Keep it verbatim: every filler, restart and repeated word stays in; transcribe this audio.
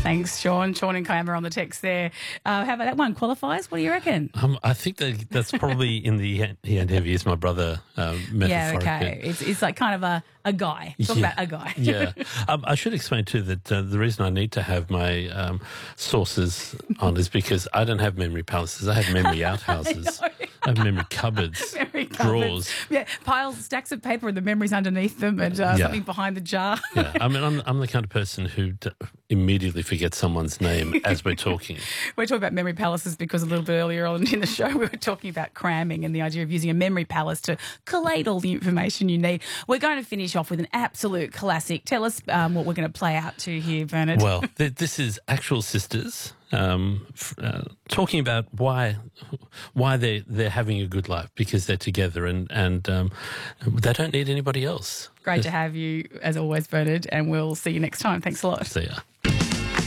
Thanks, Sean. Sean and Kiama on the text there. Uh, how about that one? Qualifies? What do you reckon? Um, I think that that's probably in the he and heavy is my brother. Um, Yeah, okay. It's it's like kind of a, a guy. Talk Yeah. about a guy. yeah. Um, I should explain too that uh, the reason I need to have my um, sources on is because I don't have memory palaces. I have memory outhouses. I I, know. have memory cupboards, Memory cupboards. drawers. Yeah, piles, stacks of paper with the memories underneath them and uh, Yeah. something behind the jar. Yeah, I mean, I'm, I'm the kind of person who d- immediately forgets someone's name as we're talking. We're talking about memory palaces because a little bit earlier on in the show we were talking about cramming and the idea of using a memory palace to collate all the information you need. We're going to finish off with an absolute classic. Tell us um, what we're going to play out to here, Bernard. Well, th- this is Actual Sisters um, f- uh, talking about why why they they're having a good life because they're together and and um, they don't need anybody else. Great to have you as always, Bernard, and we'll see you next time. Thanks a lot. See ya.